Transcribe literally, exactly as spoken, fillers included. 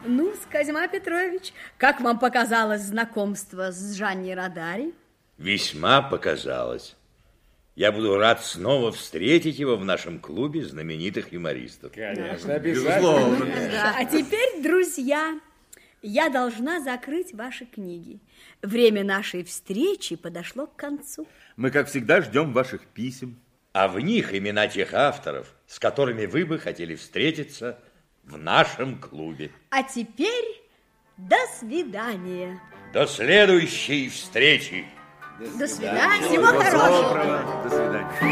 Ну, Козьма Петрович, как вам показалось знакомство с Джанни Родари? Весьма показалось. Я буду рад снова встретить его в нашем клубе знаменитых юмористов. Конечно, обязательно. Да. А теперь, друзья, я должна закрыть ваши книги. Время нашей встречи подошло к концу. Мы, как всегда, ждем ваших писем. А в них имена тех авторов, с которыми вы бы хотели встретиться в нашем клубе. А теперь до свидания. До следующей встречи. До свидания. Всего хорошего. До свидания.